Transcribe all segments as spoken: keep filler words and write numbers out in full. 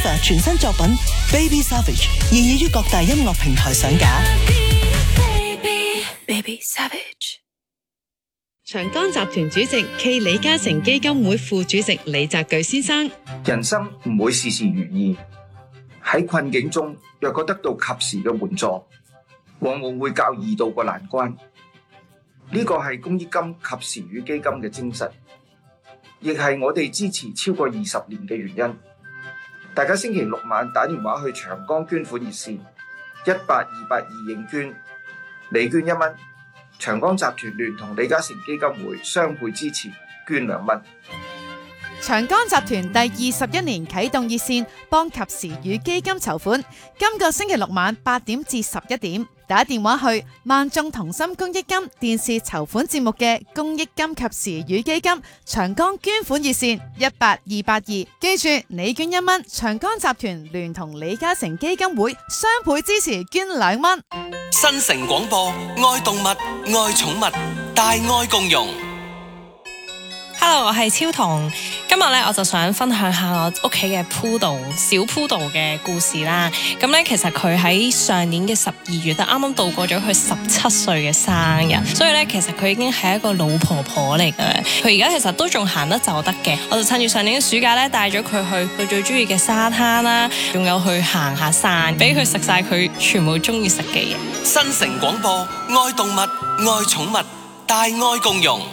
Eva 全新作品 Baby Savage 現已於各大音樂平台上架。 Baby, Baby Savage。 長江集團主席暨李嘉誠基金會副主席李澤鉅先生： 人生唔會事事如意，喺困境中若果得到及時嘅援助，往往會較易渡過難關。呢個係公益金及時雨基金嘅精神，亦係我哋支持超過二十年嘅原因。大家星期六晚打電話去長江捐款熱線一八二八二認捐，你捐一蚊，長江集團聯同李嘉誠基金會雙倍支持，捐兩蚊。 長江集團第二十一年啟動熱線，幫及時雨基金籌款。今個星期六晚八點至十一點，打電話去萬眾同心公益金電視籌款節目嘅公益金及時雨基金長江捐款熱線一八二八二，記住你捐一蚊，長江集團聯同李嘉誠基金會雙倍支持，捐兩蚊。 新城廣播，愛動物，愛寵物，大愛共融。 Hello， 我係超彤，今日咧我就想分享下我屋企嘅 Poodle 小 Poodle 嘅故事啦。咁咧其實佢喺上年嘅十二月就啱啱度過咗佢十七歲嘅生日，所以咧其實佢已經係一個老婆婆嚟嘅。佢而家其實都仲行得走得嘅，我就趁住上年嘅暑假咧帶咗佢去佢最中意嘅沙灘啦，仲有去行下山，俾佢食晒佢全部中意食嘅嘢。 新城廣播，愛動物，愛寵物，大愛共融。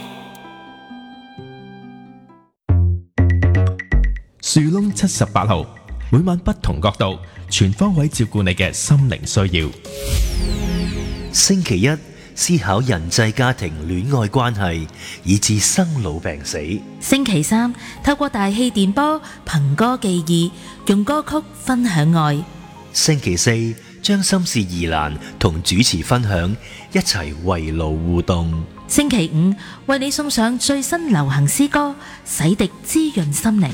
樹窿七十八號，每晚不同角度，全方位照顧你嘅心靈需要。 星期一思考人際家庭戀愛關係，以至生老病死。 星期三透過大氣電波憑歌寄意，用歌曲分享愛。 星期四將心事疑難同主持分享，一齊圍爐互動。 星期五為你送上最新流行詩歌，洗滌滋潤心靈。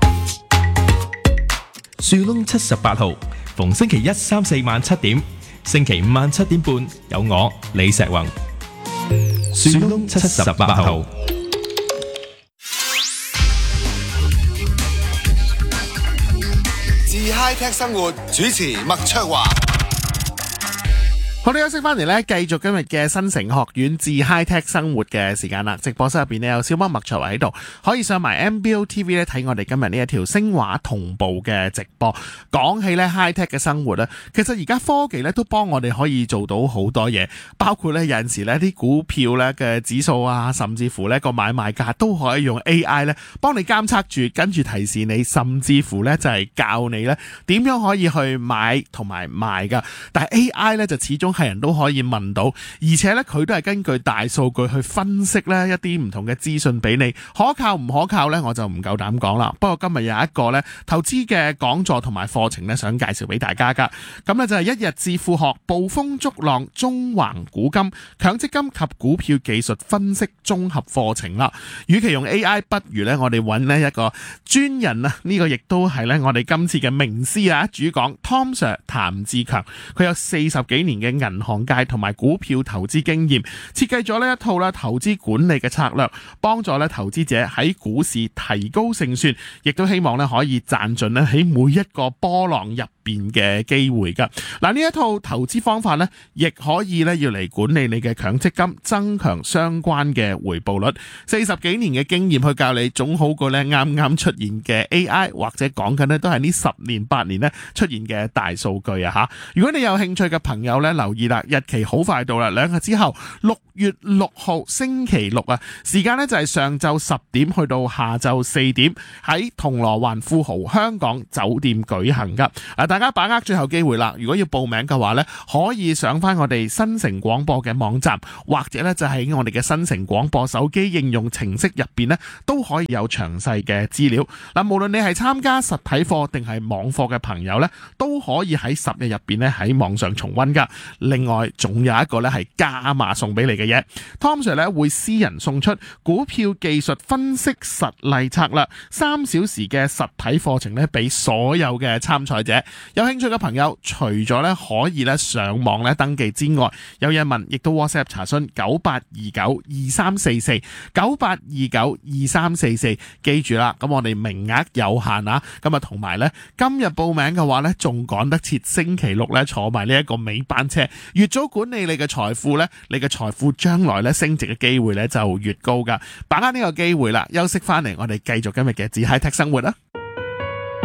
樹窿七十八號，逢星期一、三、四晚七點，星期五晚七點半有我李石宏。樹窿七十八號。 自 High Tech 生活主持麥卓華。 好，你休息翻嚟咧，繼續今日嘅新城學院至 High Tech 生活嘅時間啦。直播室入邊咧有小麥麥卓華喺度，可以上埋 M B O T V 咧睇我哋今日呢一條聲畫同步嘅直播。講起咧 High Tech 嘅生活咧，其實而家科技咧都幫我哋可以做到好多嘢，包括咧有陣時咧啲股票咧嘅指數啊，甚至乎咧個買賣價都可以用 A I 咧幫你監測住，跟住提示你，甚至乎咧就係教你咧點樣可以去買同埋賣噶。但係 A I 咧就始終係人都可以問到，而且咧佢都係根據大數據去分析咧一啲唔同嘅資訊俾你，可靠唔可靠咧我就唔夠膽講啦。不過今日有一個咧投資嘅講座同埋課程咧想介紹俾大家噶，咁咧就係一日致富學捕風捉浪中橫股金強積金及股票技術分析綜合課程啦。與其用 A I， 不如咧我哋揾呢一個專人啊，呢、這個亦都係咧我哋今次嘅名師啊主講 Tom Sir 譚志強，佢有四十幾年嘅銀行界同埋股票投資經驗，設計咗呢一套啦投資管理嘅策略，幫助咧投資者喺股市提高勝算，亦都希望咧可以賺盡咧喺每一個波浪入邊嘅機會噶。嗱，呢一套投資方法咧，亦可以咧要嚟管理你嘅強積金，增強相關嘅回報率。四十幾年嘅經驗去教你，總好過咧啱啱出現嘅 A I， 或者講緊咧都係呢十年八年咧出現嘅大數據啊吓。如果你有興趣嘅朋友咧，留意啦，日期好快到啦，兩日之後六月六號星期六啊，時間咧就係上晝十點去到下晝四點，喺銅鑼灣富豪香港酒店舉行噶。啊，大家把握最後機會啦！如果要報名嘅話咧，可以上翻我哋新城廣播嘅網站，或者咧就喺我哋嘅新城廣播手機應用程式入邊咧，都可以有詳細嘅資料。嗱，無論你係參加實體課定係網課嘅朋友咧，都可以喺十日入邊咧喺網上重溫噶。 另外仲有一個咧係加碼送俾你嘅嘢。Tom Sir 咧會私人送出股票技術分析實例策略三小時嘅實體課程咧俾所有嘅參賽者。有興趣嘅朋友除咗咧可以咧上網咧登記之外，有嘢問亦都 WhatsApp 查詢九八二九二三四四九八二九二三四四。記住啦，咁我哋名額有限啊，咁啊同埋咧今日報名嘅話咧仲趕得切星期六咧坐埋呢一個尾班車。越早管理你嘅財富咧，你嘅財富將來咧升值嘅機會咧就越高噶。把握呢個機會啦，休息翻嚟我哋繼續今日嘅自嗨 Tech 生活啦。